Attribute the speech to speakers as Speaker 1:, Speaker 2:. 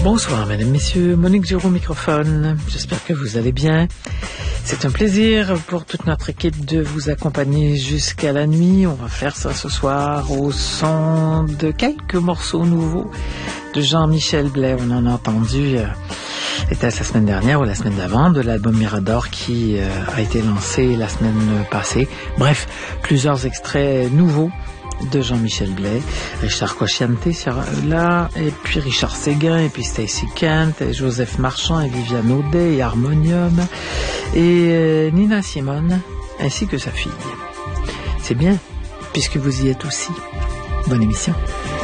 Speaker 1: Bonsoir, mesdames, messieurs. Monique Giraud au microphone. J'espère que vous allez bien. C'est un plaisir pour toute notre équipe de vous accompagner jusqu'à la nuit. On va faire ça ce soir au son de quelques morceaux nouveaux de Jean-Michel Blais. On en a entendu, était-ce la semaine dernière ou la semaine d'avant, de l'album Mirador qui a été lancé la semaine passée. Bref, plusieurs extraits nouveaux de Jean-Michel Blais, Richard Cocciante là, et puis Richard Séguin, et puis Stacy Kent, et Joseph Marchand, et Viviane Audet, et Harmonium, et Nina Simone, ainsi que sa fille. C'est bien, puisque vous y êtes aussi. Bonne émission.